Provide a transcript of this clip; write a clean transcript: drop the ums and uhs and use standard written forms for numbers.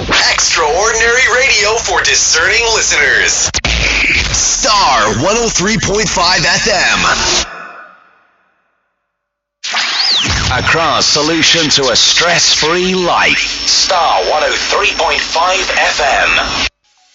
Extraordinary radio for discerning listeners. Star 103.5 FM. Across solution to a stress-free life. Star 103.5 FM.